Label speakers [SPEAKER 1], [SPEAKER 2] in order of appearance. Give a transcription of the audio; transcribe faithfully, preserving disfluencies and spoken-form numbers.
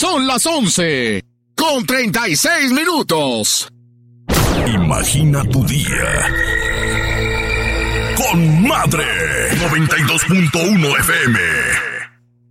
[SPEAKER 1] Son las once con treinta y seis minutos.
[SPEAKER 2] Imagina tu día con Madre noventa y dos punto uno F M.